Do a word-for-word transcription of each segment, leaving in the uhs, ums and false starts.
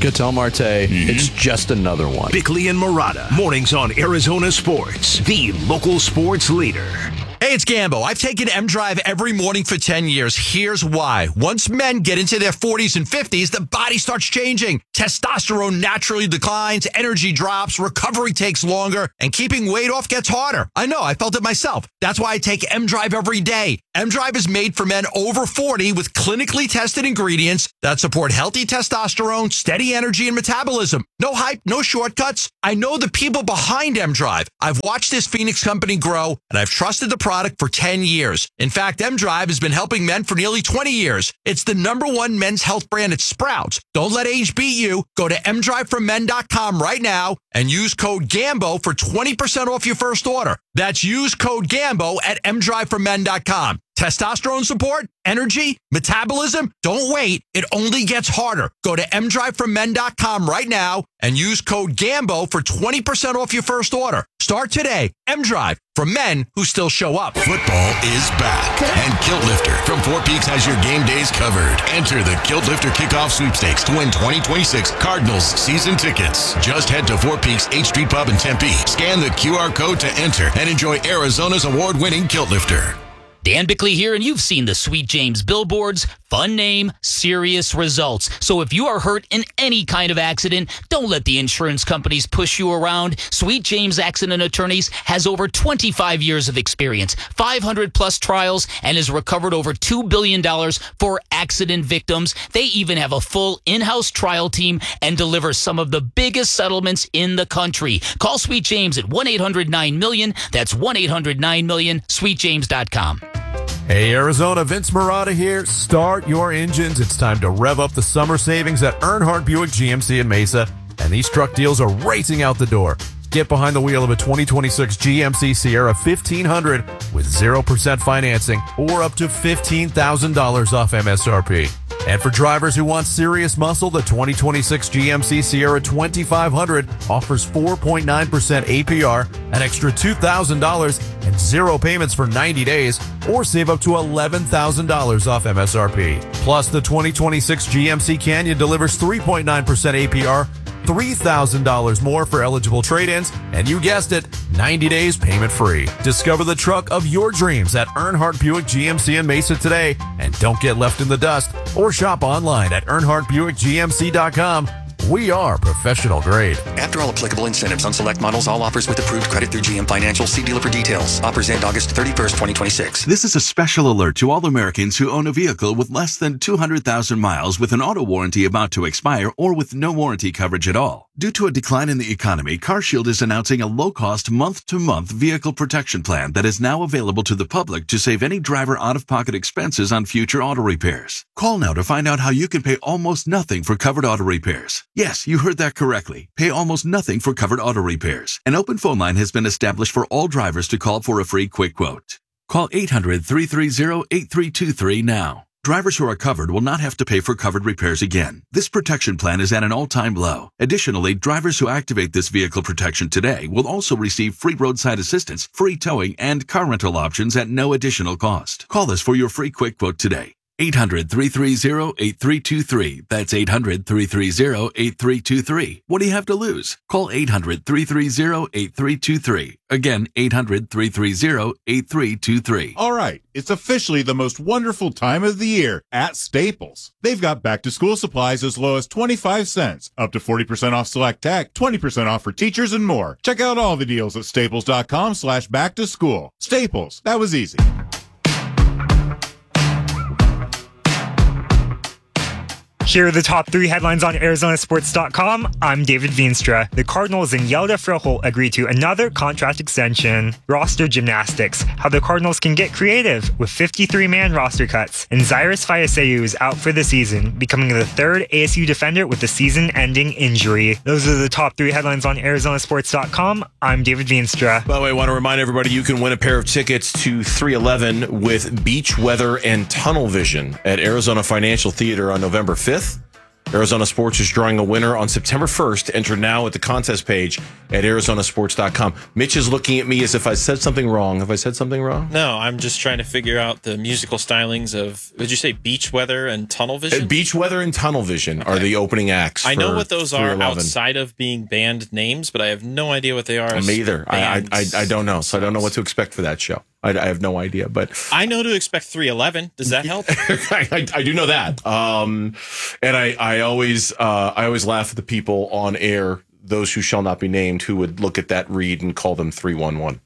Ketel Marte. Mm-hmm. It's just another one. Bickley and Murata. Mornings on Arizona Sports, the local sports leader. Hey, it's Gambo. I've taken M-Drive every morning for ten years. Here's why. Once men get into their forties and fifties, the body starts changing. Testosterone naturally declines, energy drops, recovery takes longer, and keeping weight off gets harder. I know, I felt it myself. That's why I take M-Drive every day. M-Drive is made for men over forty with clinically tested ingredients that support healthy testosterone, steady energy, and metabolism. No hype, no shortcuts. I know the people behind M-Drive. I've watched this Phoenix company grow, and I've trusted the product for ten years. In fact, M-Drive has been helping men for nearly twenty years. It's the number one men's health brand at Sprouts. Don't let age beat you. Go to m drive for men dot com right now and use code GAMBO for twenty percent off your first order. That's use code GAMBO at m drive for men dot com. Testosterone support, energy, metabolism. Don't wait. It only gets harder. Go to m drive for men dot com right now and use code GAMBO for twenty percent off your first order. Start today. M-Drive for men who still show up. Football is back, and Kilt Lifter from Four Peaks has your game days covered. Enter the Kilt Lifter Kickoff Sweepstakes to win twenty twenty-six Cardinals season tickets. Just head to Four Peaks eighth Street Pub in Tempe, scan the Q R code to enter, and enjoy Arizona's award-winning Kilt Lifter. Dan Bickley here, and you've seen the Sweet James billboards. Fun name, serious results. So if you are hurt in any kind of accident, don't let the insurance companies push you around. Sweet James Accident Attorneys has over twenty-five years of experience, five hundred plus trials, and has recovered over two billion dollars for accident victims. They even have a full in-house trial team and deliver some of the biggest settlements in the country. Call Sweet James at one eight hundred nine million. That's one eight hundred nine million, sweet james dot com. Hey Arizona, Vince Murata here. Start your engines. It's time to rev up the summer savings at Earnhardt Buick G M C in Mesa, and these truck deals are racing out the door. Get behind the wheel of a twenty twenty-six G M C Sierra fifteen hundred with zero percent financing or up to fifteen thousand dollars off M S R P. And for drivers who want serious muscle, the twenty twenty-six G M C Sierra twenty-five hundred offers four point nine percent A P R, an extra two thousand dollars, and zero payments for ninety days, or save up to eleven thousand dollars off M S R P. Plus, the twenty twenty-six G M C Canyon delivers three point nine percent A P R, three thousand dollars more for eligible trade-ins, and you guessed it, ninety days payment free. Discover the truck of your dreams at Earnhardt Buick G M C in Mesa today, and don't get left in the dust, or shop online at earnhardt buick g m c dot com. We are professional grade. After all applicable incentives on select models, all offers with approved credit through G M Financial. See dealer for details. Offers end August thirty-first, twenty twenty-six. This is a special alert to all Americans who own a vehicle with less than two hundred thousand miles with an auto warranty about to expire or with no warranty coverage at all. Due to a decline in the economy, CarShield is announcing a low-cost month-to-month vehicle protection plan that is now available to the public to save any driver out-of-pocket expenses on future auto repairs. Call now to find out how you can pay almost nothing for covered auto repairs. Yes, you heard that correctly. Pay almost nothing for covered auto repairs. An open phone line has been established for all drivers to call for a free quick quote. Call eight hundred, three three zero, eight three two three now. Drivers who are covered will not have to pay for covered repairs again. This protection plan is at an all-time low. Additionally, drivers who activate this vehicle protection today will also receive free roadside assistance, free towing, and car rental options at no additional cost. Call us for your free quick quote today. eight hundred, three three zero, eight three two three. That's eight hundred, three three zero, eight three two three. What do you have to lose? Call eight hundred, three three zero, eight three two three. Again, eight hundred, three three zero, eight three two three. All right, it's officially the most wonderful time of the year at Staples. They've got back-to-school supplies as low as twenty-five cents, up to forty percent off select tech, twenty percent off for teachers, and more. Check out all the deals at staples.com slash back-to-school. Staples, that was easy. Here are the top three headlines on Arizona Sports dot com. I'm David Veenstra. The Cardinals and Yelda Frejol agree to another contract extension. Roster gymnastics. How the Cardinals can get creative with fifty-three man roster cuts. And Cyrus Fayaseu is out for the season, becoming the third A S U defender with a season-ending injury. Those are the top three headlines on Arizona Sports dot com. I'm David Veenstra. By the way, I want to remind everybody you can win a pair of tickets to three eleven with beach weather and tunnel vision at Arizona Financial Theater on November fifth. Arizona Sports is drawing a winner on September first. Enter now at the contest page at arizona sports dot com. Mitch is looking at me as if I said something wrong. Have I said something wrong? No, I'm just trying to figure out the musical stylings of, would you say Beach Weather and Tunnel Vision? Uh, Beach Weather and Tunnel Vision okay. are the opening acts. I know for what those are outside of being band names, but I have no idea what they are. Me either. I, I, I don't know, so I don't know what to expect for that show. I, I have no idea, but I know to expect three eleven. Does that help? I, I, I do know that, um, and I, I always, uh, I always laugh at the people on air, those who shall not be named, who would look at that read and call them three one one.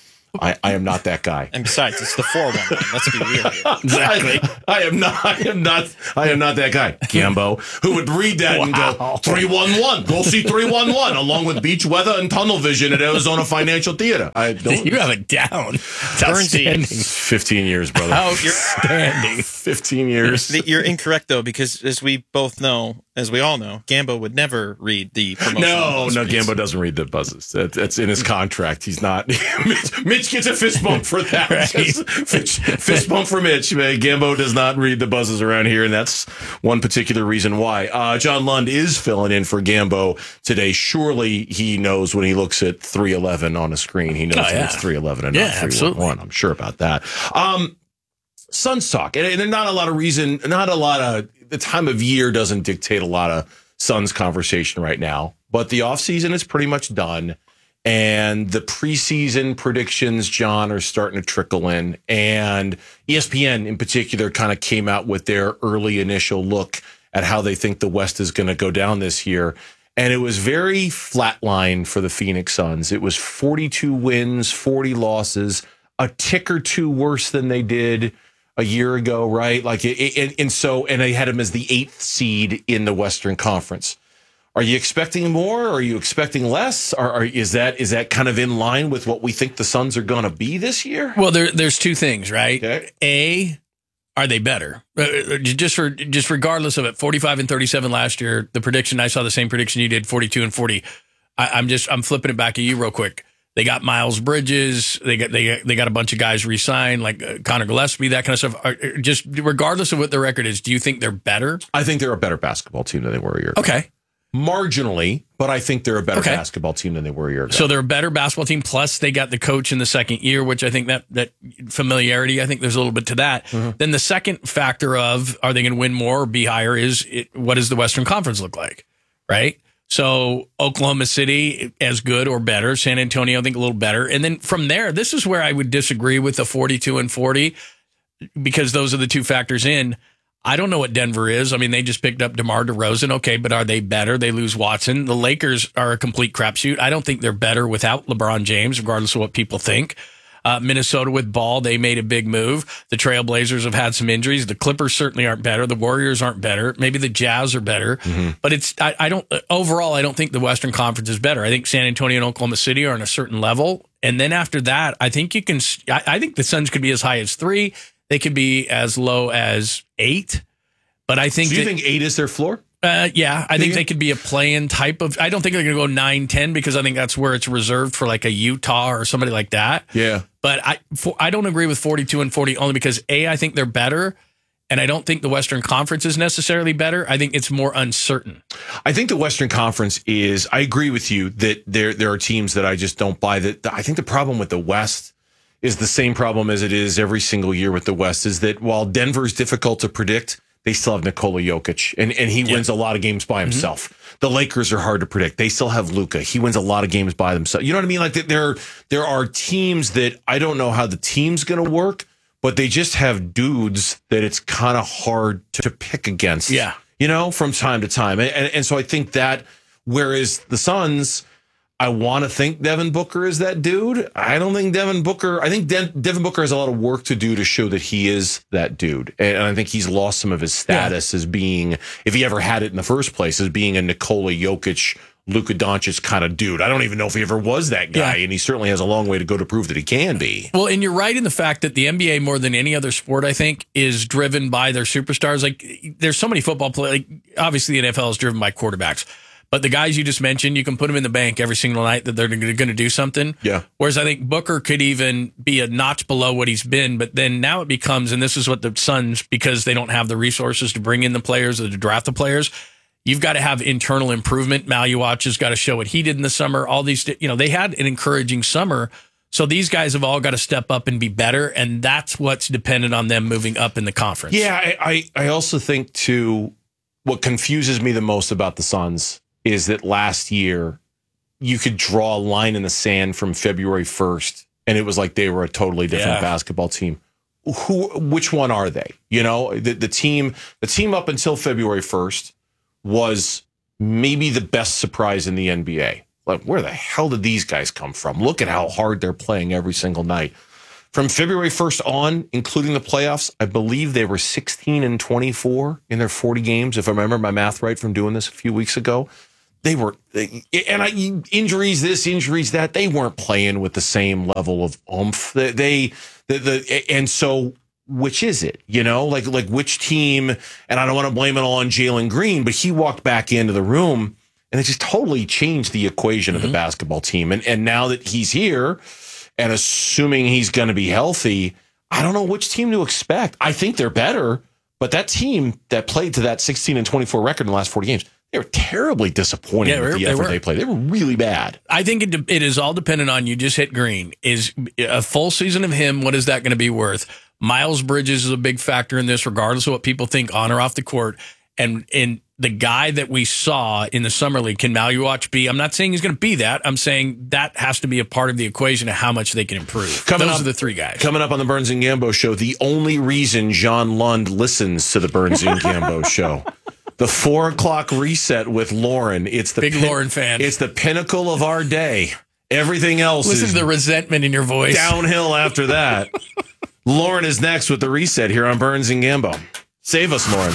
I, I am not that guy. And besides, it's the four one one. Let's be real here. Exactly. I, I am not. I am not. I am not that guy, Gambo, who would read that wow. and go three one one. Go see three one one along with Beach Weather and Tunnel Vision at Arizona Financial Theater. I don't. You have it down. Outstanding. Fifteen years, brother. Outstanding. Fifteen years. You're incorrect though, because as we both know, as we all know, Gambo would never read the promotional. No, no, Gambo doesn't read the buzzes. It's, it's in his contract. He's not. Mitch, Mitch gets a fist bump for that. Right. Fist, fist bump for Mitch. Gambo does not read the buzzes around here, and that's one particular reason why. Uh, John Lund is filling in for Gambo today. Surely he knows when he looks at three eleven on a screen. He knows oh, yeah. it's three eleven and yeah, not three one one. I'm sure about that. Um, Suns talk, and, and not a lot of reason, not a lot of, the time of year doesn't dictate a lot of Suns conversation right now, but the offseason is pretty much done. And the preseason predictions, John, are starting to trickle in. And E S P N in particular kind of came out with their early initial look at how they think the West is going to go down this year. And it was very flatline for the Phoenix Suns. It was forty-two wins, forty losses, a tick or two worse than they did a year ago, right? Like, it, it, and so, and they had them as the eighth seed in the Western Conference. Are you expecting more? Or are you expecting less? Or, or is that is that kind of in line with what we think the Suns are going to be this year? Well, there, there's two things, right? Okay. A, are they better? Uh, just for just regardless of it, forty-five and thirty-seven last year. The prediction, I saw the same prediction you did, forty-two and forty. I, I'm just I'm flipping it back at you real quick. They got Miles Bridges. They got they got, they got a bunch of guys re-signed, like uh, Connor Gillespie, that kind of stuff. Are, just regardless of what the record is, do you think they're better? I think they're a better basketball team than they were a year ago. Okay. Marginally, but I think they're a better okay. basketball team than they were a year ago. So they're a better basketball team, plus they got the coach in the second year, which I think that that familiarity, I think there's a little bit to that. Mm-hmm. Then the second factor of, are they going to win more or be higher, is it, what does the Western Conference look like, right? So Oklahoma City as good or better. San Antonio, I think a little better. And then from there, this is where I would disagree with the forty-two and forty, because those are the two factors in. I don't know what Denver is. I mean, they just picked up DeMar DeRozan. Okay, but are they better? They lose Watson. The Lakers are a complete crapshoot. I don't think they're better without LeBron James, regardless of what people think. Uh, Minnesota with Ball, they made a big move. The Trailblazers have had some injuries. The Clippers certainly aren't better. The Warriors aren't better. Maybe the Jazz are better. Mm-hmm. But it's I, I don't overall, I don't think the Western Conference is better. I think San Antonio and Oklahoma City are on a certain level. And then after that, I think you can. I, I think the Suns could be as high as three. They could be as low as eight. But I think. Do you that, think eight is their floor? Uh, yeah, I Do think you? they could be a play-in type of. I don't think they're going to go nine, ten, because I think that's where it's reserved for like a Utah or somebody like that. Yeah. But I, for, I don't agree with forty-two and forty only because A, I think they're better. And I don't think the Western Conference is necessarily better. I think it's more uncertain. I think the Western Conference is, I agree with you that there there are teams that I just don't buy. That I think the problem with the West is the same problem as it is every single year with the West, is that while Denver is difficult to predict, they still have Nikola Jokic, and, and he yeah. wins a lot of games by himself. Mm-hmm. The Lakers are hard to predict. They still have Luka. He wins a lot of games by themselves. You know what I mean? Like there, there are teams that I don't know how the team's going to work, but they just have dudes that it's kind of hard to pick against. Yeah. You know, from time to time. And, and, and so I think that, whereas the Suns, I want to think Devin Booker is that dude. I don't think Devin Booker, I think De- Devin Booker has a lot of work to do to show that he is that dude. And I think he's lost some of his status yeah. as being, if he ever had it in the first place, as being a Nikola Jokic, Luka Doncic kind of dude. I don't even know if he ever was that guy, yeah. and he certainly has a long way to go to prove that he can be. Well, and you're right in the fact that the N B A, more than any other sport, I think, is driven by their superstars. Like, there's so many football players. Like, obviously, the N F L is driven by quarterbacks. But the guys you just mentioned, you can put them in the bank every single night that they're going to do something. Yeah. Whereas I think Booker could even be a notch below what he's been. But then now it becomes, and this is what the Suns, because they don't have the resources to bring in the players or to draft the players, You've got to have internal improvement. Maluach has got to show what he did in the summer. All these, you know, they had an encouraging summer. So these guys have all got to step up and be better. And that's what's dependent on them moving up in the conference. Yeah, I, I, I also think, too, what confuses me the most about the Suns is that last year you could draw a line in the sand from February first, and it was like they were a totally different Yeah. basketball team. Who, which one are they? You know, the, the team, the team up until February first was maybe the best surprise in the N B A. Like, where the hell did these guys come from? Look at how hard they're playing every single night. From February first on, including the playoffs, I believe they were sixteen and twenty-four in their forty games, if I remember my math right from doing this a few weeks ago. They were, and I, injuries this, injuries that, they weren't playing with the same level of oomph. They, they the, the, and so which is it? You know, like, like which team, and I don't want to blame it all on Jalen Green, but he walked back into the room and it just totally changed the equation of the basketball team. And, and now that he's here, and assuming he's going to be healthy, I don't know which team to expect. I think they're better, but that team that played to that sixteen and twenty-four record in the last forty games, they were terribly disappointing Yeah, with the they effort were. they played. They were really bad. I think it, it is all dependent on, you just hit Green. Is a full season of him, what is that going to be worth? Miles Bridges is a big factor in this, regardless of what people think on or off the court. And and the guy that we saw in the Summer League, can Maluach be? I'm not saying he's going to be that. I'm saying that has to be a part of the equation of how much they can improve. Coming Those up, are the three guys. Coming up on the Burns and Gambo show, the only reason John Lund listens to the Burns and Gambo show. The four o'clock reset with Lauren. It's the Big Lauren fan. It's the pinnacle of our day. Everything else Listen is to the resentment in your voice. downhill after that. Lauren is next with the reset here on Burns and Gambo. Save us, Lauren.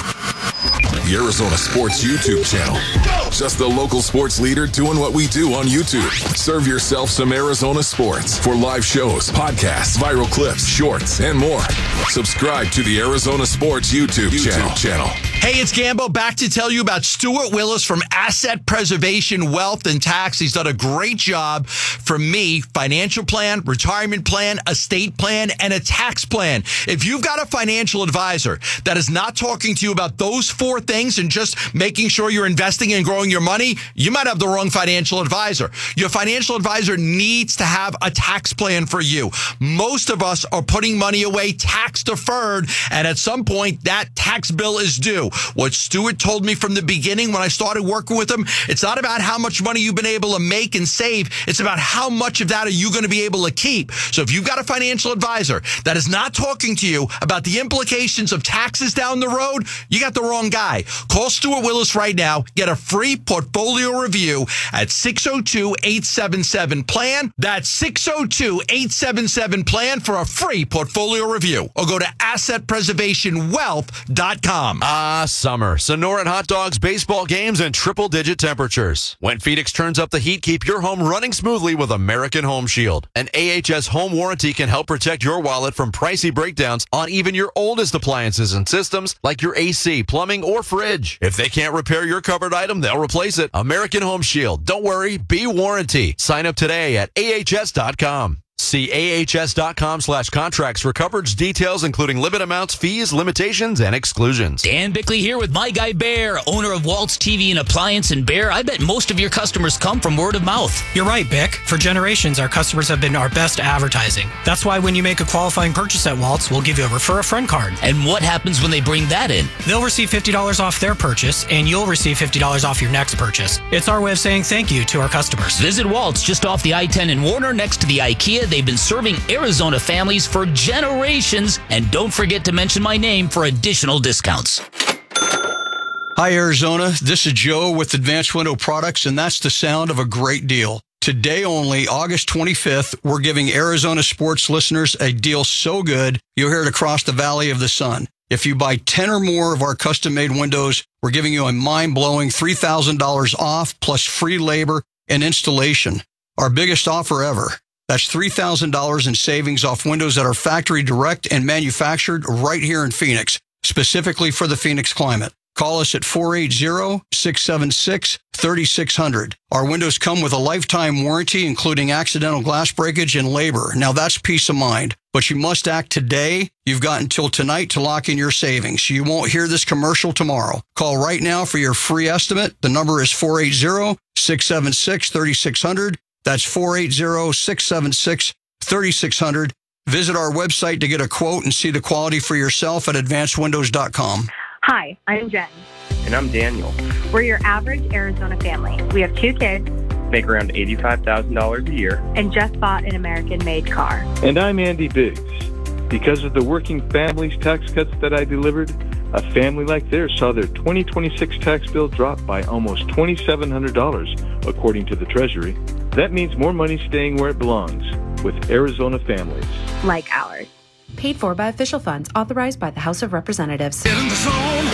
The Arizona Sports YouTube channel. Just the local sports leader doing what we do on YouTube. Serve yourself some Arizona sports for live shows, podcasts, viral clips, shorts, and more. Subscribe to the Arizona Sports YouTube, YouTube channel. channel. Hey, it's Gambo back to tell you about Stuart Willis from Asset Preservation Wealth and Tax. He's done a great job for me. Financial plan, retirement plan, estate plan, and a tax plan. If you've got a financial advisor that is not talking to you about those four things and just making sure you're investing and growing your money, you might have the wrong financial advisor. Your financial advisor needs to have a tax plan for you. Most of us are putting money away tax deferred, and at some point that tax bill is due. What Stuart told me from the beginning when I started working with him, it's not about how much money you've been able to make and save. It's about how much of that are you going to be able to keep. So if you've got a financial advisor that is not talking to you about the implications of taxes down the road, you got the wrong guy. Call Stuart Willis right now. Get a free portfolio review at six oh two, eight seven seven, PLAN. That's six oh two, eight seven seven, PLAN for a free portfolio review. Or go to asset preservation wealth dot com. Ah, summer. Sonoran hot dogs, baseball games, and triple-digit temperatures. When Phoenix turns up the heat, keep your home running smoothly with American Home Shield. An A H S home warranty can help protect your wallet from pricey breakdowns on even your oldest appliances and systems like your A C, plumbing, or fridge. If they can't repair your covered item, they'll replace it. American Home Shield. Don't worry, be warranty. Sign up today at A H S dot com. See A H S dot com slash contracts for coverage details, including limit amounts, fees, limitations, and exclusions. Dan Bickley here with my guy Bear, owner of Waltz T V and Appliance. And Bear, I bet most of your customers come from word of mouth. You're right, Bick. For generations, our customers have been our best advertising. That's why when you make a qualifying purchase at Waltz, we'll give you a refer a friend card. And what happens when they bring that in? They'll receive fifty dollars off their purchase, and you'll receive fifty dollars off your next purchase. It's our way of saying thank you to our customers. Visit Waltz just off the I ten in Warner next to the IKEA. They've been serving Arizona families for generations. And don't forget to mention my name for additional discounts. Hi, Arizona. This is Joe with Advanced Window Products, and that's the sound of a great deal. Today only, August twenty-fifth, we're giving Arizona sports listeners a deal so good, you'll hear it across the Valley of the Sun. If you buy ten or more of our custom-made windows, we're giving you a mind-blowing three thousand dollars off plus free labor and installation. Our biggest offer ever. That's three thousand dollars in savings off windows that are factory direct and manufactured right here in Phoenix, specifically for the Phoenix climate. Call us at four eight zero, six seven six, thirty-six hundred. Our windows come with a lifetime warranty, including accidental glass breakage and labor. Now that's peace of mind. But you must act today. You've got until tonight to lock in your savings. You won't hear this commercial tomorrow. Call right now for your free estimate. The number is four eight zero, six seven six, three six zero zero. That's four eight zero, six seven six, three six zero zero. Visit our website to get a quote and see the quality for yourself at advanced windows dot com. Hi, I'm Jen. And I'm Daniel. We're your average Arizona family. We have two kids. Make around eighty-five thousand dollars a year. And just bought an American-made car. And I'm Andy Biggs. Because of the working families tax cuts that I delivered, a family like theirs saw their twenty twenty-six tax bill drop by almost two thousand seven hundred dollars, according to the Treasury. That means more money staying where it belongs, with Arizona families. Like ours. Paid for by official funds authorized by the House of Representatives. Get in the zone,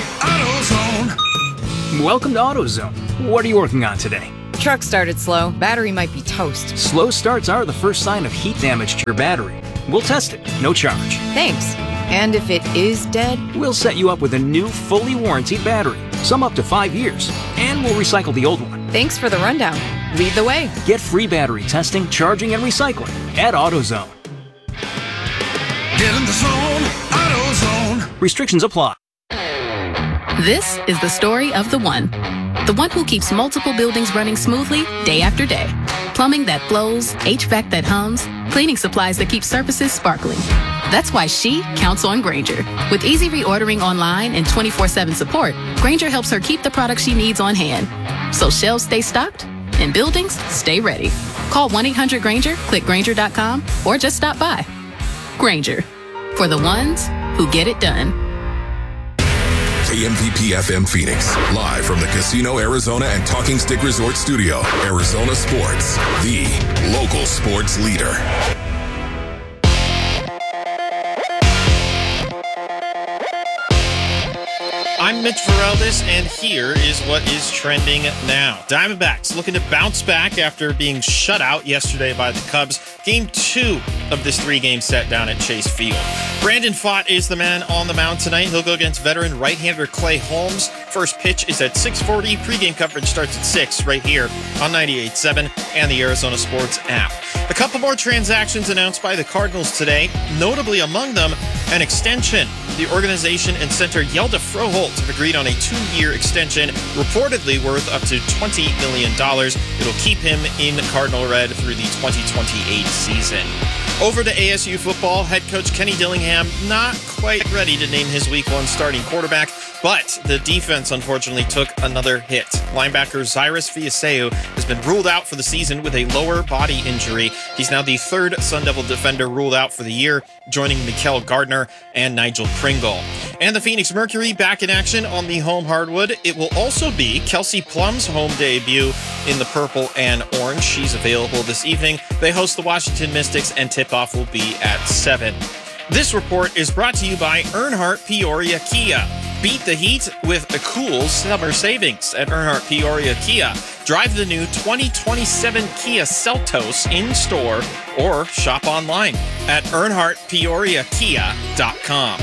AutoZone. Welcome to AutoZone. What are you working on today? Truck started slow. Battery might be toast. Slow starts are the first sign of heat damage to your battery. We'll test it, no charge. Thanks. And if it is dead? We'll set you up with a new, fully warranted battery, some up to five years, and we'll recycle the old one. Thanks for the rundown. Lead the way. Get free battery testing, charging, and recycling at AutoZone. Get in the zone, AutoZone. Restrictions apply. This is the story of the one. The one who keeps multiple buildings running smoothly day after day. Plumbing that flows, H V A C that hums, cleaning supplies that keep surfaces sparkling. That's why she counts on Grainger. With easy reordering online and twenty-four seven support, Grainger helps her keep the products she needs on hand. So shelves stay stocked and buildings stay ready. Call one eight hundred Grainger, click Grainger dot com, or just stop by. Grainger, for the ones who get it done. K M V P F M Phoenix, live from the Casino Arizona and Talking Stick Resort Studio. Arizona Sports, the local sports leader. I'm Mitch Vareldes, and here is what is trending now. Diamondbacks looking to bounce back after being shut out yesterday by the Cubs. Game two of this three-game set down at Chase Field. Brandon Pfaadt is the man on the mound tonight. He'll go against veteran right-hander Clay Holmes. First pitch is at six forty. Pre-game coverage starts at six right here on ninety-eight point seven and the Arizona Sports app. A couple more transactions announced by the Cardinals today, notably among them an extension. The organization and center Yelda Froholt have agreed on a two-year extension, reportedly worth up to twenty million dollars. It'll keep him in Cardinal Red through the twenty twenty-eight season. Over to A S U football, head coach Kenny Dillingham not quite ready to name his week one starting quarterback, but the defense unfortunately took another hit. Linebacker Cyrus Fiaseu has been ruled out for the season with a lower body injury. He's now the third Sun Devil defender ruled out for the year, joining Mikael Gardner and Nigel Pringle. And the Phoenix Mercury back in action on the home hardwood. It will also be Kelsey Plum's home debut in the purple and orange. She's available this evening. They host the Washington Mystics, and tip-off will be at seven. This report is brought to you by Earnhardt Peoria Kia. Beat the heat with a cool summer savings at Earnhardt Peoria Kia. Drive the new twenty twenty-seven Kia Seltos in-store or shop online at earnhardt peoria kia dot com.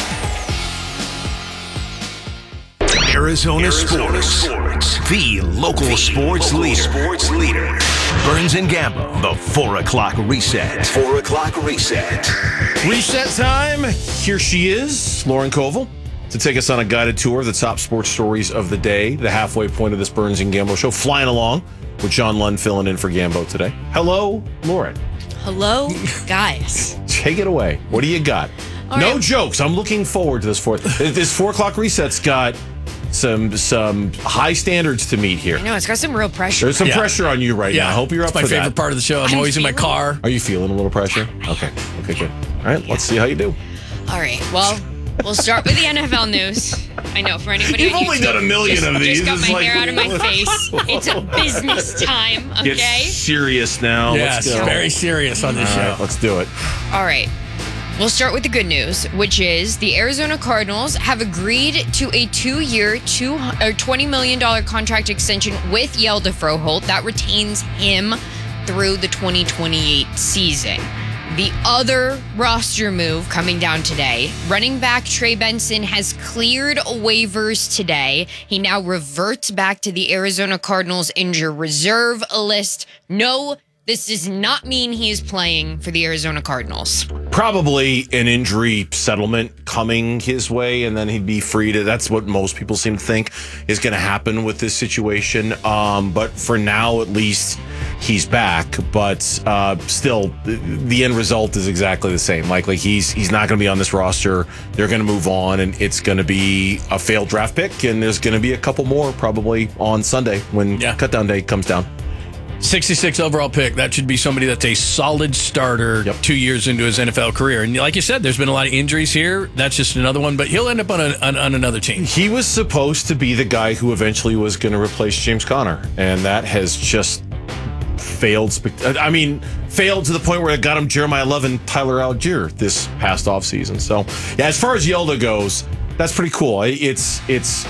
Arizona, Arizona Sports, Sports, the local, the sports, local leader. sports leader. Burns and Gambo, the four o'clock reset. Four o'clock reset. Reset time. Here she is, Lauren Koval, to take us on a guided tour of the top sports stories of the day. The halfway point of this Burns and Gambo show, flying along with John Lund filling in for Gambo today. Hello, Lauren. Hello, guys. Take it away. What do you got? All no right. jokes. I'm looking forward to this fourth. This four o'clock reset's got some some high standards to meet here. I know, it's got some real pressure. There's some yeah. pressure on you right yeah. now. I hope you're it's up my for favorite that. part of the show. I'm I'm always in my feeling- car. Are you feeling a little pressure? Okay. Okay, good. All right, let's see how you do. All right, well, we'll start with the N F L news. I know, for anybody You've on only YouTube, done a million just, of these. Just got It's my like- hair out of my face. It's a business time, okay? Get serious now. Yes, Let's go. very serious on this All show. right, let's do it. All right. We'll start with the good news, which is the Arizona Cardinals have agreed to a two-year, two or twenty million dollars contract extension with Yelda Froholt that retains him through the twenty twenty-eight season. The other roster move coming down today, running back Trey Benson has cleared waivers today. He now reverts back to the Arizona Cardinals injured reserve list. No, this does not mean he is playing for the Arizona Cardinals. Probably an injury settlement coming his way, and then he'd be free to. That's what most people seem to think is going to happen with this situation. Um, but for now, at least, he's back. But uh, still, the end result is exactly the same. Like, like he's he's not going to be on this roster. They're going to move on, and it's going to be a failed draft pick. And there's going to be a couple more probably on Sunday when yeah. cutdown day comes down. sixty-six overall pick. That should be somebody that's a solid starter yep. two years into his N F L career. And like you said, there's been a lot of injuries here. That's just another one, but he'll end up on, a, on, on another team. He was supposed to be the guy who eventually was going to replace James Conner, and that has just failed. I mean, failed to the point where it got him Jeremiah Love and Tyler Algier this past offseason. So, yeah, as far as Yelda goes, that's pretty cool. It's It's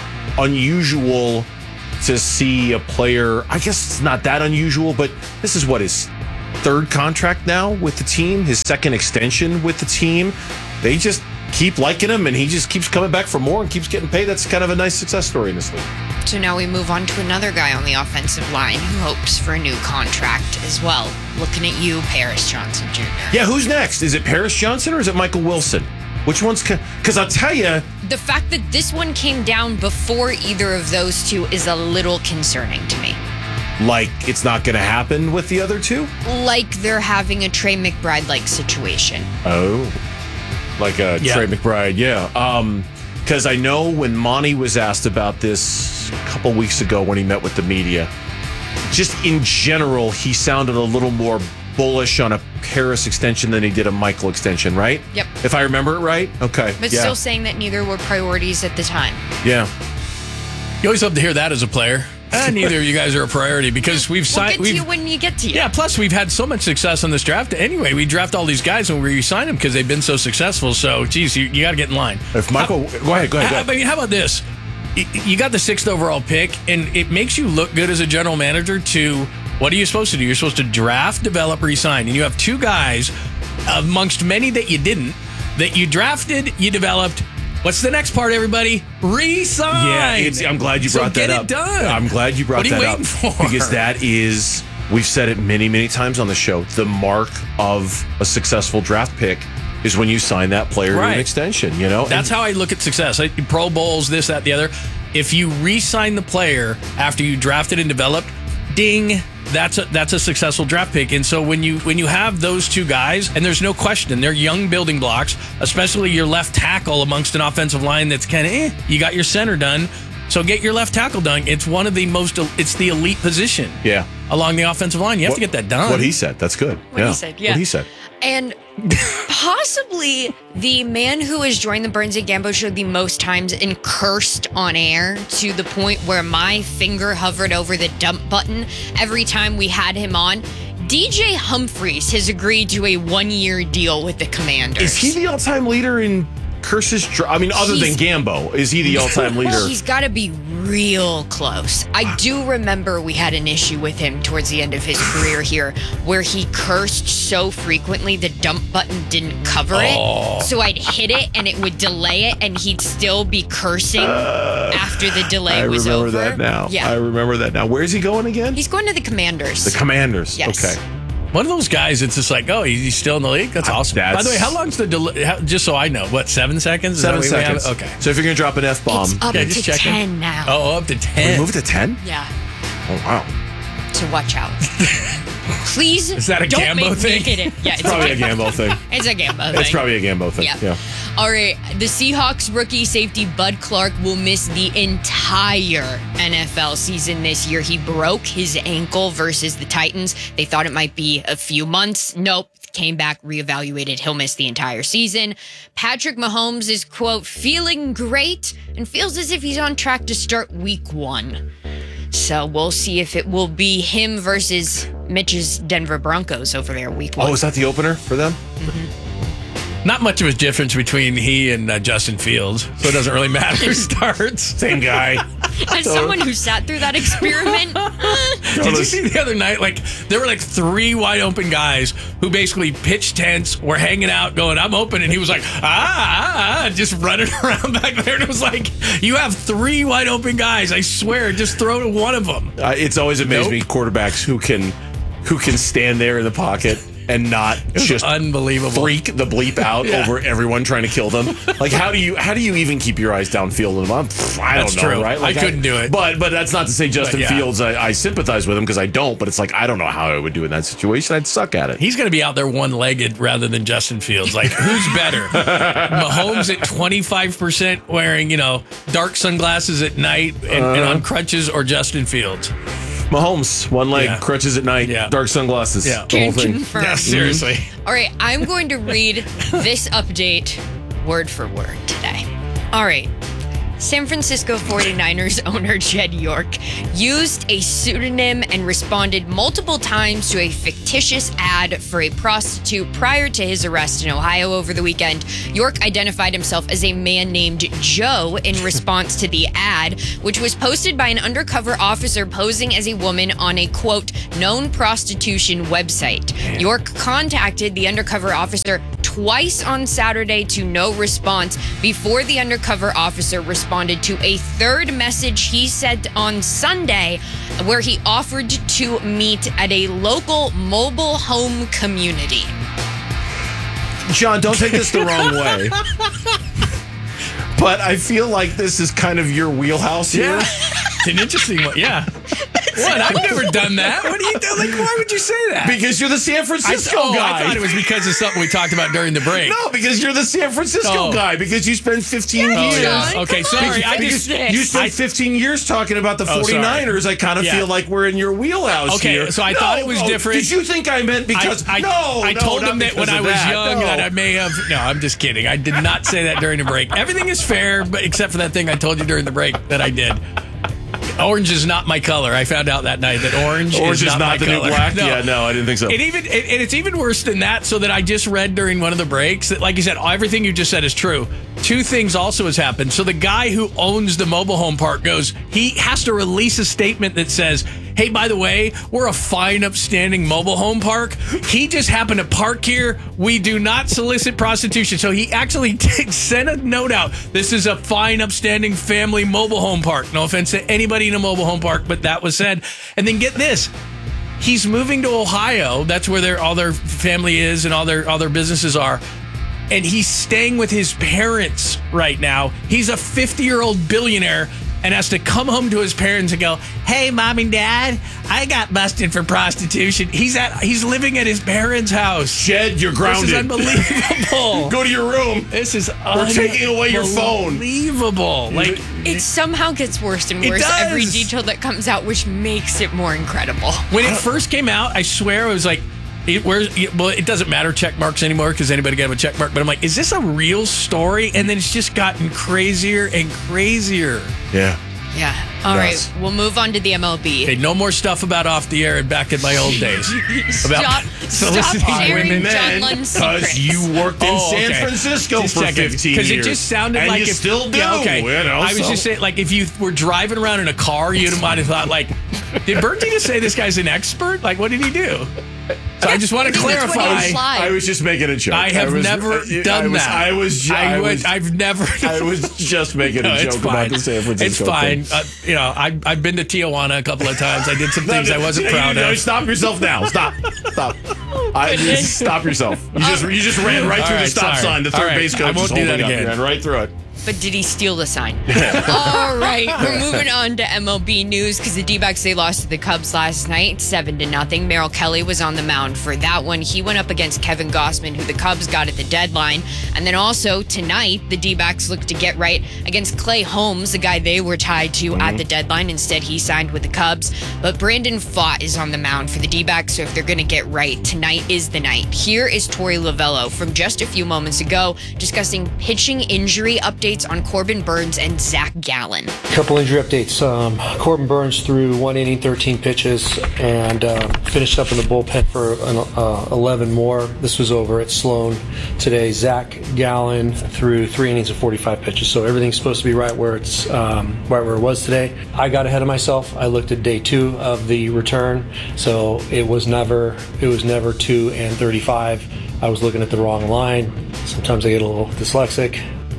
unusual to see a player. I guess it's not that unusual, but this is what, his third contract now with the team, his second extension with the team. They just keep liking him, and he just keeps coming back for more and keeps getting paid. That's kind of a nice success story in this league. So now we move on to another guy on the offensive line who hopes for a new contract as well. Looking at you, Paris Johnson Junior Yeah, who's next? Is it Paris Johnson or is it Michael Wilson? Which one's... Because I'll tell you... The fact that this one came down before either of those two is a little concerning to me. Like it's not going to happen with the other two? Like they're having a Trey McBride-like situation. Oh. Like a yeah. Trey McBride, yeah. Um, because I know when Monty was asked about this a couple weeks ago when he met with the media, just in general, he sounded a little more bullish on a Paris extension than he did a Michael extension, right? Yep. If I remember it right? Okay. But yeah. still saying that neither were priorities at the time. Yeah. You always love to hear that as a player. And neither of you guys are a priority because we've signed. We'll get to you when you get to you. Yeah, plus we've had so much success on this draft. Anyway, we draft all these guys and we re-sign them because they've been so successful. So, geez, you, you got to get in line. If Michael, how, go ahead, go ahead. Go ahead. I mean, how about this? You got the sixth overall pick, and it makes you look good as a general manager to, what are you supposed to do? You're supposed to draft, develop, re-sign. And you have two guys amongst many that you didn't, that you drafted, you developed. What's the next part, everybody? Re-sign. Yeah, it's, I'm glad you brought so that get up. It done. I'm glad you brought what are you that waiting up for? Because that is, we've said it many, many times on the show. The mark of a successful draft pick is when you sign that player right. to an extension. You know, that's and, how I look at success. I, Pro Bowls, this, that, the other. If you re-sign the player after you drafted and developed, ding. That's a that's a successful draft pick. And so when you when you have those two guys, and there's no question, they're young building blocks, especially your left tackle amongst an offensive line that's kind of eh, you got your center done. So get your left tackle done. It's one of the most, it's the elite position. Yeah. Along the offensive line. You have what, to get that done. What he said. That's good. What yeah. he said, yeah. What he said. And possibly the man who has joined the Burns and Gambo show the most times and cursed on air to the point where my finger hovered over the dump button every time we had him on. D J Humphries has agreed to a one-year deal with the Commanders. Is he the all-time leader in curses? I mean, other He's, than Gambo, is he the all-time leader? He's got to be real close. I do remember we had an issue with him towards the end of his career here where he cursed so frequently the dump button didn't cover oh. it. So I'd hit it and it would delay it and he'd still be cursing uh, after the delay I was over. I remember that now. Yeah. I remember that now. Where's he going again? He's going to the Commanders. The Commanders. Yes. Okay. One of those guys, it's just like, oh, he's still in the league? That's awesome. That's, By the way, how long's the delay? How, just so I know, what, seven seconds? Is seven that seconds. Okay. So if you're going to drop an F-bomb. It's up okay, to just ten checking. now. Oh, up to ten. Can we move it to ten? Yeah. Oh, wow. So watch out. Please Is that a don't Gambo make thing? Me hit it. Yeah, it's, it's probably a Gambo thing. It's a Gambo thing. It's probably a Gambo thing. Yeah. yeah. All right. The Seahawks rookie safety Bud Clark will miss the entire N F L season this year. He broke his ankle versus the Titans. They thought it might be a few months. Nope. Came back, reevaluated. He'll miss the entire season. Patrick Mahomes is, quote, feeling great and feels as if he's on track to start week one. So we'll see if it will be him versus Mitch's Denver Broncos over there week one. Oh, is that the opener for them? Mm-hmm. Not much of a difference between he and uh, Justin Fields, so it doesn't really matter who starts. Same guy. As someone who sat through that experiment. Did you see the other night? Like, there were like three wide open guys who basically pitched tents, were hanging out, going, I'm open. And he was like, ah, ah, ah, just running around back there. And it was like, you have three wide open guys. I swear, just throw to one of them. Uh, it's always amazed Nope. me quarterbacks who can who can stand there in the pocket and not just unbelievable freak the bleep out Yeah. over everyone trying to kill them. Like, how do you how do you even keep your eyes downfield? And I'm, pff, I That's don't know, true. right? Like, I couldn't do it. But but that's not to say Justin But, yeah. Fields. I, I sympathize with him because I don't. But it's like I don't know how I would do in that situation. I'd suck at it. He's going to be out there one-legged rather than Justin Fields. Like, who's better? Mahomes at twenty-five percent wearing, you know, dark sunglasses at night and, Uh-huh. and on crutches, or Justin Fields? Mahomes, one leg, Yeah. crutches at night, Yeah. dark sunglasses. Yeah. The whole Can thing. confirm. Yeah, seriously. All right, I'm going to read this update word for word today. All right. San Francisco forty-niners owner Jed York used a pseudonym and responded multiple times to a fictitious ad for a prostitute prior to his arrest in Ohio over the weekend. York identified himself as a man named Joe in response to the ad, which was posted by an undercover officer posing as a woman on a, quote, known prostitution website. York contacted the undercover officer twice on Saturday to no response before the undercover officer responded to a third message he sent on Sunday where he offered to meet at a local mobile home community. John, don't take this the wrong way. But I feel like this is kind of your wheelhouse here. Yeah. It's an interesting one. Yeah. What? I've never done that. What do you do? Like, why would you say that? Because you're the San Francisco I, oh, guy. I thought it was because of something we talked about during the break. No, because you're the San Francisco Oh. guy. Because you spent fifteen Yeah, years. John, Oh, okay, come on. sorry. I Because just you spent I- fifteen years talking about the Oh, sorry. 49ers. I kind of Yeah. feel like we're in your wheelhouse Okay, here. so I No, thought it was oh, different. Did you think I meant because I, I, no? I no, told not him that when because I of was that. young No. that I may have. No, I'm just kidding. I did not say that during the break. Everything is fair, but except for that thing I told you during the break that I did. Orange is not my color. I found out that night that orange, Orange is not, not my the color. new black. Yeah, no, I didn't think so. It even it, and it's even worse than that. So that I just read during one of the breaks that, like you said, everything you just said is true. Two things also has happened. So the guy who owns the mobile home park goes, he has to release a statement that says, hey, by the way, we're a fine, upstanding mobile home park. He just happened to park here. We do not solicit prostitution. So he actually did send a note out. This is a fine, upstanding family mobile home park. No offense to anybody in a mobile home park, but that was said. And then get this. He's moving to Ohio. That's where their all their family is and all their all their businesses are. And he's staying with his parents right now. He's a fifty-year-old billionaire and has to come home to his parents and go, hey, mom and dad, I got busted for prostitution. He's at he's living at his parents' house. Jed, you're grounded. This is unbelievable. Go to your room. This is We're taking away your phone. Unbelievable. Like, It somehow gets worse and It worse every does. detail that comes out, which makes it more incredible. when it first came out, I swear it was like, it, where's, it, well, it doesn't matter check marks anymore because anybody can have a check mark. But I'm like, is this a real story? And then it's just gotten crazier and crazier. Yeah. Yeah. All right. Yes. We'll move on to the M L B. Okay, no more stuff about off the air and back in my old days. Stop, stop soliciting sharing women. John Lund's secrets. Because you worked in Oh, San okay. Francisco Just for checking. fifteen years. Because it just sounded and like you if, still do. Yeah, okay. You know, I was so. just saying, like, if you were driving around in a car, you might have thought, like, did Bertie just say this guy's an expert? Like, what did he do? So I just want to That's what he clarify. implied. I was just making a joke. I have was, never I, done I was, that. I was. ju- I I would. was I've never. I was just making No, a it's joke fine. about the San Francisco It's fine. thing. Uh, you know, I, I've been to Tijuana a couple of times. I did some things I wasn't You- proud you, of. Stop yourself now. Stop. Stop. I, just, stop yourself. You just you just ran right All through the right, stop sorry. sign. The third All right, base I coach won't is do that holding up. again. You ran right through it. But did he steal the sign? All right, we're moving on to M L B news because the D-backs, they lost to the Cubs last night, seven to nothing. Merrill Kelly was on the mound for that one. He went up against Kevin Gossman, who the Cubs got at the deadline. And then also tonight, the D-backs look to get right against Clay Holmes, the guy they were tied to mm-hmm. at the deadline. Instead, he signed with the Cubs. But Brandon Pfaadt is on the mound for the D-backs, so if they're going to get right, tonight is the night. Here is Torey Lovello from just a few moments ago discussing pitching injury updates updates on Corbin Burnes and Zach Gallen. Couple injury updates. Um, Corbin Burnes threw one inning, thirteen pitches, and uh, finished up in the bullpen for an, uh, eleven more. This was over at Sloan today. Zach Gallen threw three innings and forty-five pitches, so everything's supposed to be right where it's um, right where it was today. I got ahead of myself. I looked at day two of the return, so it was never it was never two and thirty-five. I was looking at the wrong line. Sometimes I get a little dyslexic.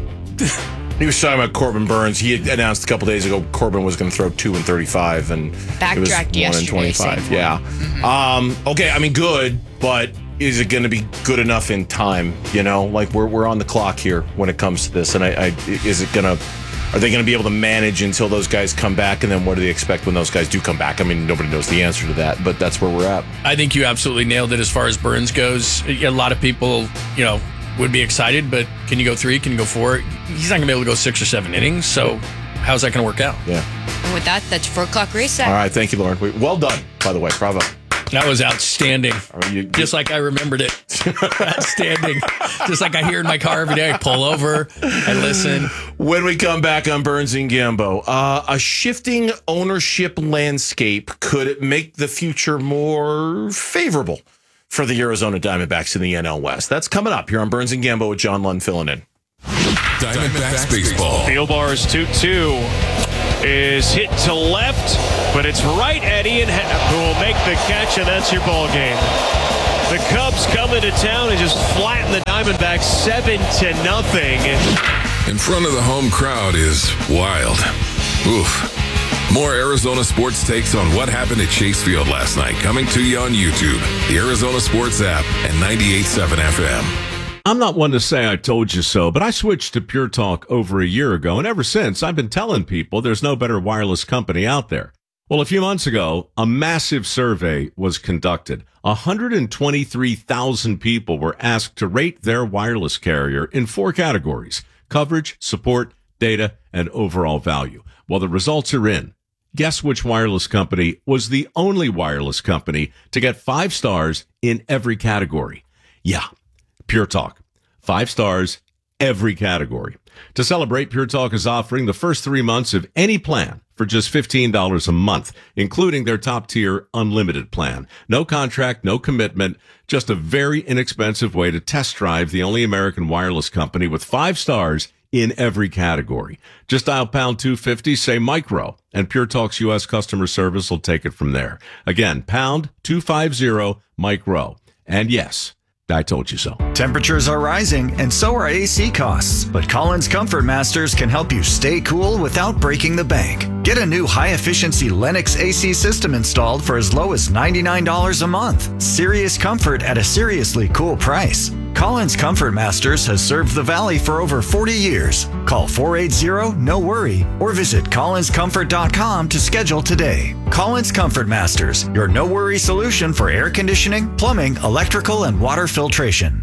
He was talking about Corbin Burnes. He had announced a couple days ago Corbin was going to throw two and thirty-five, and backtracked it was one and twenty-five. Yeah. Mm-hmm. Um, okay. I mean, good, but is it going to be good enough in time? You know, like we're we're on the clock here when it comes to this, and I, I is it going to? Are they going to be able to manage until those guys come back? And then what do they expect when those guys do come back? I mean, nobody knows the answer to that, but that's where we're at. I think you absolutely nailed it as far as Burnes goes. A lot of people, you know, would be excited, but can you go three? Can you go four? He's not going to be able to go six or seven innings. So how's that going to work out? Yeah. And with that, that's four o'clock reset. All right. Thank you, Lauren. Well done, by the way. Bravo. That was outstanding. I mean, you, you, Just like I remembered it. Outstanding. Just like I hear in my car every day. I pull over, I listen. When we come back on Burns and Gambo, uh, a shifting ownership landscape could make the future more favorable for the Arizona Diamondbacks in the N L West. That's coming up here on Burns and Gambo with John Lund filling in. Diamondbacks baseball. Field bars two two is hit to left, but it's right at Ian Happ, who will make the catch, and that's your ball game. The Cubs come into town and just flatten the Diamondbacks seven to nothing. In front of the home crowd is wild. Oof. More Arizona sports takes on what happened at Chase Field last night coming to you on YouTube, the Arizona Sports app, and ninety-eight point seven F M. I'm not one to say I told you so, but I switched to Pure Talk over a year ago, and ever since, I've been telling people there's no better wireless company out there. Well, a few months ago, a massive survey was conducted. one hundred twenty-three thousand people were asked to rate their wireless carrier in four categories: coverage, support, data, and overall value. Well, the results are in. Guess which wireless company was the only wireless company to get five stars in every category? Yeah, Pure Talk. Five stars, every category. To celebrate, Pure Talk is offering the first three months of any plan for just fifteen dollars a month, including their top-tier unlimited plan. No contract, no commitment, just a very inexpensive way to test drive the only American wireless company with five stars in every category. Just dial pound two fifty, say micro, and Pure Talk's U S customer service will take it from there. Again, pound two fifty, micro. And yes, I told you so. Temperatures are rising, and so are A C costs. But Collins Comfort Masters can help you stay cool without breaking the bank. Get a new high-efficiency Lennox A C system installed for as low as ninety-nine dollars a month. Serious comfort at a seriously cool price. Collins Comfort Masters has served the Valley for over forty years. Call four eight zero, N O worry, or visit collins comfort dot com to schedule today. Collins Comfort Masters, your no-worry solution for air conditioning, plumbing, electrical, and water filtration.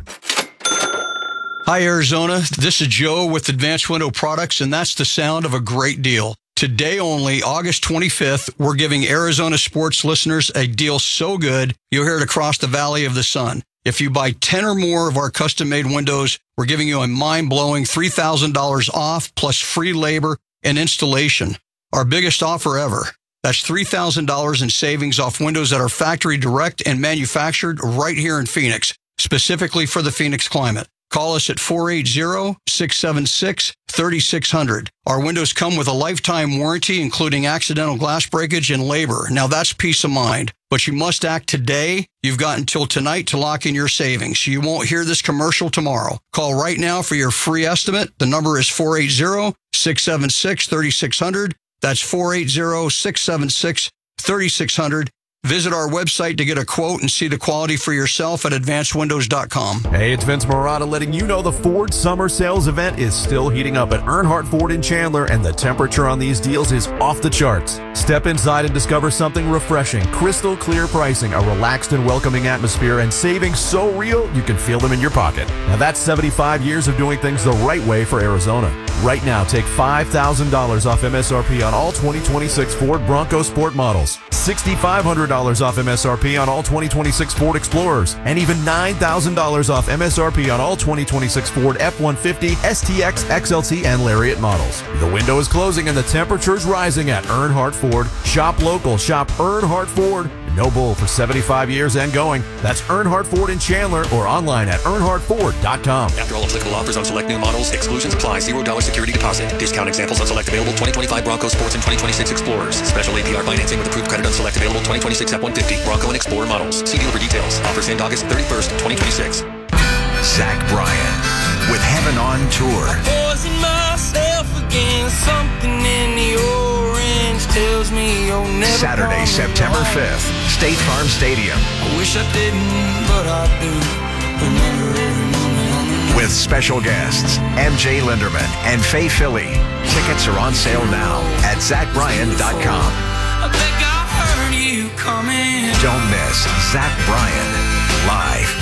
Hi, Arizona. This is Joe with Advanced Window Products, and that's the sound of a great deal. Today only, August twenty-fifth, we're giving Arizona sports listeners a deal so good, you'll hear it across the Valley of the Sun. If you buy ten or more of our custom-made windows, we're giving you a mind-blowing three thousand dollars off plus free labor and installation. Our biggest offer ever. That's three thousand dollars in savings off windows that are factory direct and manufactured right here in Phoenix, specifically for the Phoenix climate. Call us at four eight zero, six seven six, three six zero zero. Our windows come with a lifetime warranty, including accidental glass breakage and labor. Now that's peace of mind. But you must act today. You've got until tonight to lock in your savings. You won't hear this commercial tomorrow. Call right now for your free estimate. The number is four eight zero, six seven six, three six zero zero. That's four eight zero, six seven six, three six zero zero. Visit our website to get a quote and see the quality for yourself at advanced windows dot com. Hey, it's Vince Marotta letting you know the Ford Summer Sales event is still heating up at Earnhardt Ford in Chandler, and the temperature on these deals is off the charts. Step inside and discover something refreshing, crystal clear pricing, a relaxed and welcoming atmosphere, and savings so real you can feel them in your pocket. Now that's seventy-five years of doing things the right way for Arizona. Right now, take five thousand dollars off M S R P on all twenty twenty-six Ford Bronco Sport models, six thousand five hundred dollars dollars off M S R P on all twenty twenty-six Ford Explorers, and even nine thousand dollars off M S R P on all twenty twenty-six Ford F one fifty, S T X, X L T, and Lariat models. The window is closing and the temperature is rising at Earnhardt Ford. Shop local, shop Earnhardt Ford. No bull for seventy-five years and going. That's Earnhardt Ford in Chandler or online at earnhardt ford dot com. After all applicable offers on select new models, exclusions apply. zero dollars security deposit. Discount examples on select available twenty twenty-five Bronco Sports and twenty twenty-six Explorers. Special A P R financing with approved credit on select available twenty twenty-six F one fifty Bronco and Explorer models. See dealer for details. Offers end August thirty-first, twenty twenty-six. Zach Bryan with Heaven on Tour. Poison myself again. Something in the orange tells me you'll never Saturday, come September along. fifth, State Farm Stadium. I wish I didn't, but I do. Remember every moment on the With special guests, M J Linderman and Faye Philly. Tickets are on sale now at zach bryan dot com. I think I heard you coming. Don't miss Zach Bryan live.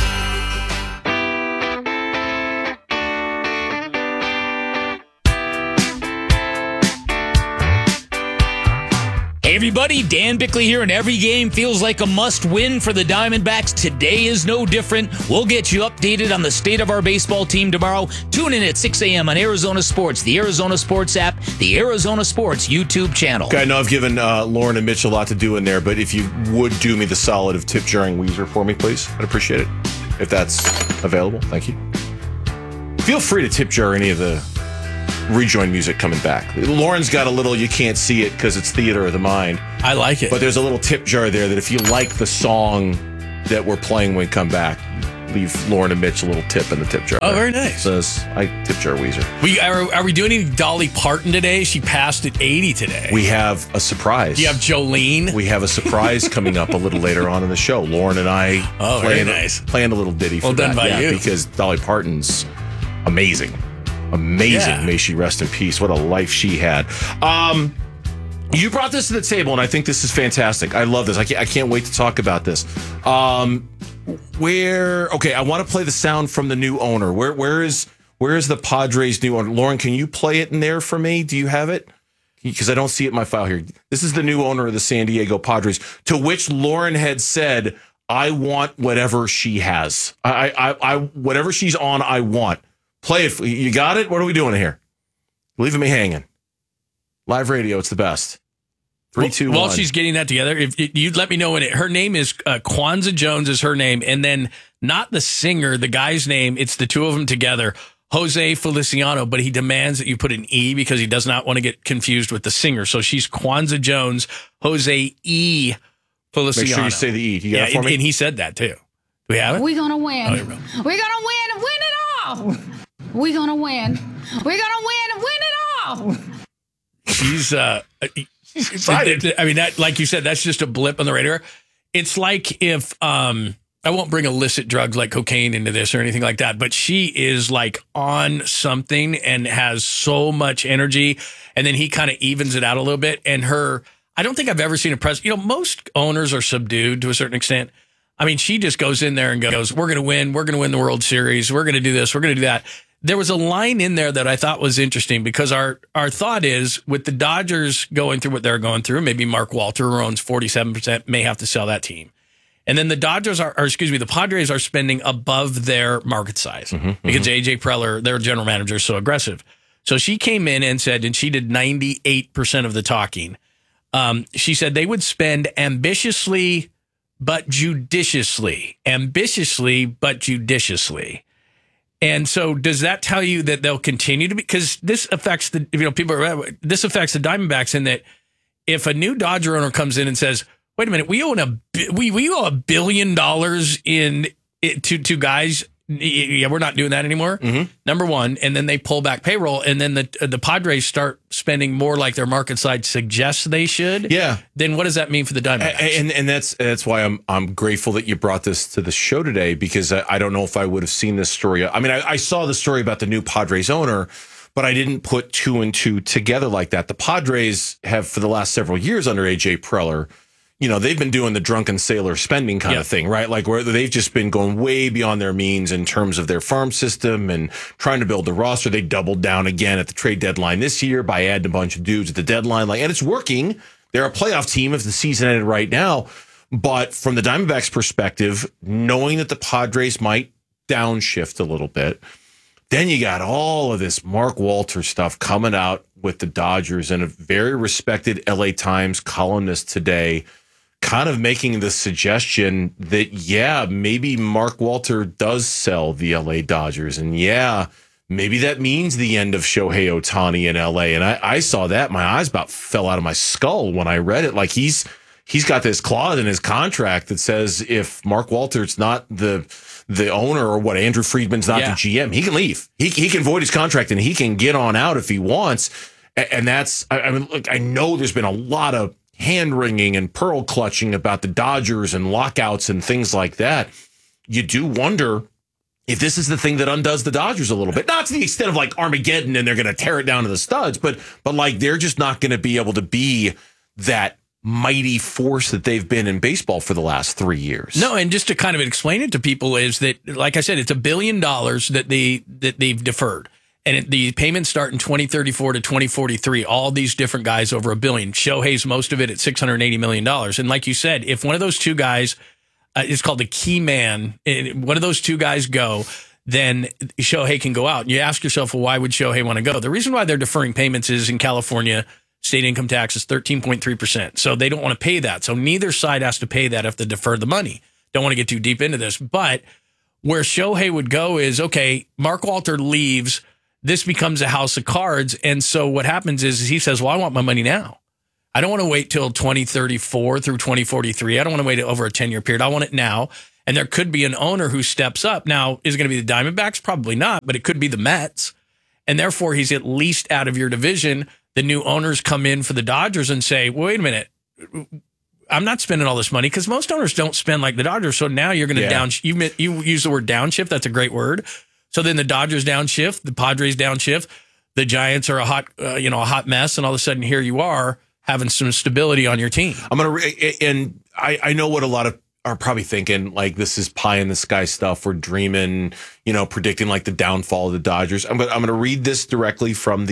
Hey everybody, Dan Bickley here, and every game feels like a must-win for the Diamondbacks. Today is no different. We'll get you updated on the state of our baseball team tomorrow. Tune in at six a.m. on Arizona Sports, the Arizona Sports app, the Arizona Sports YouTube channel. Okay, I know I've given uh, Lauren and Mitch a lot to do in there, but if you would do me the solid of tip jarring Weezer for me, please, I'd appreciate it. If that's available, thank you. Feel free to tip jar any of the rejoin music coming back. Lauren's got a little, you can't see it because it's theater of the mind. I like it. But there's a little tip jar there that if you like the song that we're playing when we come back, leave Lauren and Mitch a little tip in the tip jar. Oh, very nice. It says, I tip jar Weezer. We are, are we doing any Dolly Parton today? She passed at eighty today. We have a surprise. You have Jolene. We have a surprise coming up a little later on in the show. Lauren and I oh, playing, very nice. playing a little ditty for well done that. by yeah, you. Because Dolly Parton's amazing. Amazing. Yeah. May she rest in peace. What a life she had. Um, you brought this to the table, and I think this is fantastic. I love this. I can't, I can't wait to talk about this. Um, where, okay, I want to play the sound from the new owner. Where, where is, where is the Padres' new owner? Lauren, can you play it in there for me? Do you have it? Because I don't see it in my file here. This is the new owner of the San Diego Padres, to which Lauren had said, I want whatever she has. I, I, I, whatever she's on, I want. Play it. You got it? What are we doing here? Leaving me hanging. Live radio, it's the best. Three, two, While one. she's getting that together, if if you'd let me know when it, her name is uh, Kwanzaa Jones is her name, and then not the singer, the guy's name, it's the two of them together, Jose Feliciano, but he demands that you put an E because he does not want to get confused with the singer. So she's Kwanzaa Jones, Jose E. Feliciano. Make sure you say the E. You got yeah, it for and, me? and he said that too. Do we have it? We're gonna win. Oh, here we go. We're gonna win and win it all. We're gonna win. We're gonna win and win it all. She's uh, she's excited. I mean, that, like you said, that's just a blip on the radar. It's like if um, I won't bring illicit drugs like cocaine into this or anything like that, but she is like on something and has so much energy, and then he kind of evens it out a little bit. And her, I don't think I've ever seen a press. You know, most owners are subdued to a certain extent. I mean, she just goes in there and goes, "We're going to win. We're going to win the World Series. We're going to do this. We're going to do that." There was a line in there that I thought was interesting because our, our thought is with the Dodgers going through what they're going through, maybe Mark Walter, who owns forty-seven percent, may have to sell that team. And then the Dodgers are, or excuse me, the Padres are spending above their market size Mm-hmm, because A J Preller, their general manager, is so aggressive. So she came in and said, and she did ninety-eight percent of the talking. Um, she said they would spend ambitiously but judiciously, ambitiously but judiciously. And so does that tell you that they'll continue to be, because this affects the, you know, people are, this affects the Diamondbacks in that if a new Dodger owner comes in and says, wait a minute, we own a, we, we owe a billion dollars in to, to guys. Yeah, we're not doing that anymore. Mm-hmm. Number one. And then they pull back payroll, and then the, the Padres start spending more like their market side suggests they should. Yeah. Then what does that mean for the Diamondbacks? And and that's that's why I'm I'm grateful that you brought this to the show today, because I, I don't know if I would have seen this story. I mean, I, I saw the story about the new Padres owner, but I didn't put two and two together like that. The Padres have, for the last several years under A J Preller, you know, they've been doing the drunken sailor spending kind Yeah. of thing, right? Like where they've just been going way beyond their means in terms of their farm system and trying to build the roster. They doubled down again at the trade deadline this year by adding a bunch of dudes at the deadline. Like, and it's working. They're a playoff team if the season ended right now. But from the Diamondbacks' perspective, knowing that the Padres might downshift a little bit, then you got all of this Mark Walter stuff coming out with the Dodgers, and a very respected L A Times columnist today kind of making the suggestion that, yeah, maybe Mark Walter does sell the L A Dodgers. And yeah, maybe that means the end of Shohei Ohtani in L A. And I, I saw that. My eyes about fell out of my skull when I read it. Like he's he's got this clause in his contract that says if Mark Walter's not the the owner, or what, Andrew Friedman's not Yeah. the G M, he can leave. He he can void his contract and he can get on out if he wants. And that's, I mean, look, I know there's been a lot of hand wringing and pearl clutching about the Dodgers and lockouts and things like that. You do wonder if this is the thing that undoes the Dodgers a little bit, not to the extent of like Armageddon and they're going to tear it down to the studs, but, but like they're just not going to be able to be that mighty force that they've been in baseball for the last three years. No, and just to kind of explain it to people is that, like I said, it's a billion dollars that they that they've deferred. And it, the payments start in twenty thirty-four to twenty forty-three. All these different guys over a billion. Shohei's most of it at six hundred eighty million dollars. And like you said, if one of those two guys uh, is called the key man, and one of those two guys go, then Shohei can go out. And you ask yourself, well, why would Shohei want to go? The reason why they're deferring payments is in California, state income tax is thirteen point three percent. So they don't want to pay that. So neither side has to pay that if they defer the money. Don't want to get too deep into this. But where Shohei would go is, okay, Mark Walter leaves. This becomes a house of cards. And so what happens is, is he says, well, I want my money now. I don't want to wait till twenty thirty-four through twenty forty-three. I don't want to wait over a ten-year period. I want it now. And there could be an owner who steps up. Now, is it going to be the Diamondbacks? Probably not, but it could be the Mets. And therefore, he's at least out of your division. The new owners come in for the Dodgers and say, well, wait a minute, I'm not spending all this money, because most owners don't spend like the Dodgers. So now you're going to Yeah. down, you, you use the word downshift. That's a great word. So then the Dodgers downshift, the Padres downshift, the Giants are a hot, uh, you know, a hot mess. And all of a sudden here you are having some stability on your team. I'm going to, and I, I know what a lot of are probably thinking, like, this is pie in the sky stuff. We're dreaming, you know, predicting like the downfall of the Dodgers. I'm going I'm going to read this directly from the